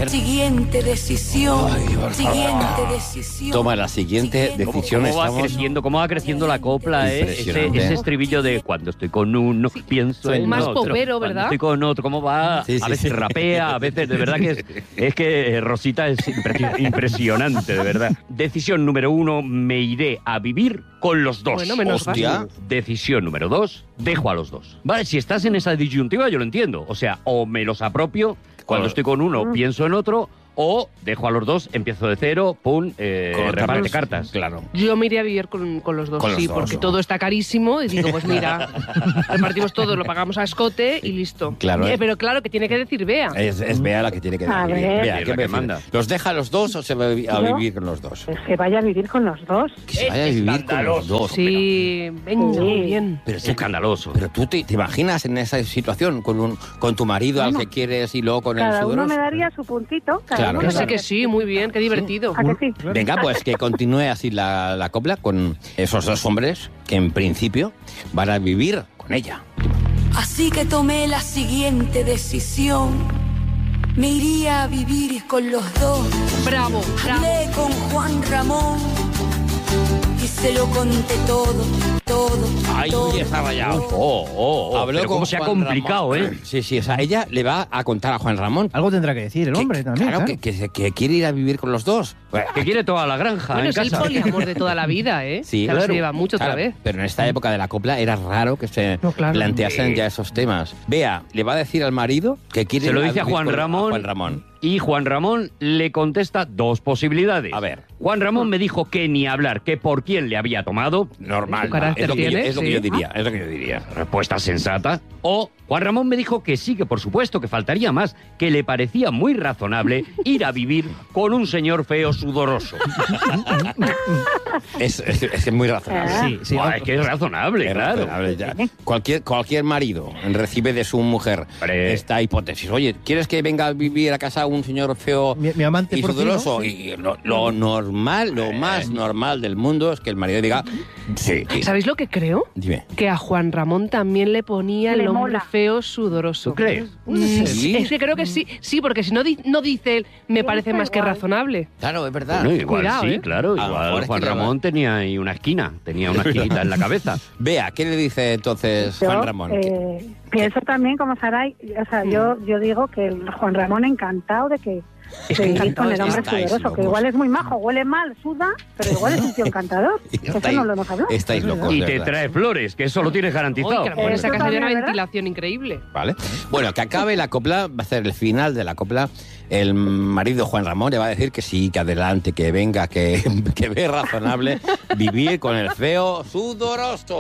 Siguiente decisión. Ay, por favor. Siguiente decisión. Toma la siguiente decisión. ¿Cómo va creciendo la copla, ese estribillo de cuando estoy con uno, pienso en más otro. popero, ¿verdad? Cuando estoy con otro, ¿cómo va? Sí, a veces sí. rapea, a veces, de verdad que es que Rosita es impresionante, de verdad. Decisión número 1, me iré a vivir con los dos. Bueno, menos Hostia. Decisión número 2, dejo a los dos. Vale, si estás en esa disyuntiva yo lo entiendo. O sea, o me los apropio, cuando estoy con uno pienso en otro, o dejo a los dos, empiezo de cero, pum, reparte cartas. Claro. Yo me iría a vivir con los dos, Con los sí, dos, porque ¿no? todo está carísimo y digo, pues mira, repartimos todo, lo pagamos a escote y listo. Claro, Pero claro, que tiene que decir Bea. Es Bea la que tiene que A decidir. ver. Bea, Sí, ¿qué la que prefieres? manda. ¿Los deja a los dos o se va a Yo- vivir con los dos? Pues que vaya a vivir con los dos. Que se vaya a vivir con los dos. Sí, venga, Sí. muy bien. Pero, Es escandaloso. pero tú te imaginas en esa situación con tu marido al que quieres y luego con el Cada uno sudoroso. me daría su puntito. cada Claro. uno Que me sí, daría que sí, muy bien, qué divertido. ¿A que sí? Venga, pues que continúe así la copla con esos dos hombres que en principio van a vivir con ella. Así que tomé la siguiente decisión. Me iría a vivir con los dos. Bravo, bravo. Hablé con Juan Ramón y se lo conté todo. Ay, todo, ya está rayado. Habló Pero con cómo se ha Juan complicado, Ramón. Sí, sí, o sea, ella le va a contar a Juan Ramón. Algo tendrá que decir el hombre también. Claro, claro. que quiere ir a vivir con los dos. Que quiere toda la granja Bueno, en es el casa. poliamor de toda la vida, ¿eh? Sí, Claro, claro. se lleva mucho Claro, otra vez. Pero en esta época de la copla era raro que se No, claro. planteasen ya esos temas. Bea, le va a decir al marido que quiere Se lo ir dice a vivir Juan con Ramón. Juan Ramón. Y Juan Ramón le contesta dos posibilidades. A ver. Juan Ramón me dijo que ni hablar, que por quién le había tomado. Normal. Su carácter es lo que yo, tiene, es lo que sí. yo diría. Es lo que yo diría. Respuesta sensata. O Juan Ramón me dijo que sí, que por supuesto, que faltaría más, que le parecía muy razonable ir a vivir con un señor feo sudoroso. Es muy razonable. Sí, sí. Buah, es que es razonable, Es claro. razonable ya. Cualquier marido recibe de su mujer Hombre. esta hipótesis. Oye, ¿quieres que venga a vivir a casa un señor feo Mi amante y porcino, sudoroso? sí. Y lo normal, lo más normal del mundo es que el marido diga sí. ¿Sabéis lo que creo? Dime. Que a Juan Ramón también le ponía Le el hombre mola. feo sudoroso. ¿Tú crees? Sí. Es que creo que sí. Sí, porque si no, no dice él, me parece más que igual. razonable. Claro, es verdad. Bueno, igual Cuidado, sí, ¿eh? claro. A lo mejor Igual es Juan que le va- Ramón tenía ahí una esquinita en la cabeza. Vea, ¿qué le dice entonces Yo, Juan Ramón? pienso también como Saray, o sea, yo digo que el Juan Ramón encantado de que Es que de ir encantado con el hombre estáis sudoroso, locos. que igual es muy majo, huele mal, suda, pero igual es un tío encantador. Eso no lo hemos hablado. Estáis locos. Y de te verdad. trae flores, que eso lo tienes garantizado. Uy, que a lo mejor Eso esa casa tiene también, una ¿verdad? ventilación increíble. Vale. Bueno, que acabe la copla, va a ser el final de la copla. El marido Juan Ramón le va a decir que sí, que adelante, que venga, que ve razonable vivir con el feo sudoroso.